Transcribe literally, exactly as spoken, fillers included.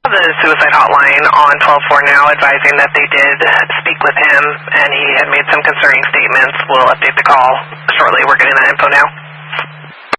the suicide hotline on twelve four now, advising that they did speak with him, and he had made some concerning statements. We'll update the call shortly. We're getting that info now.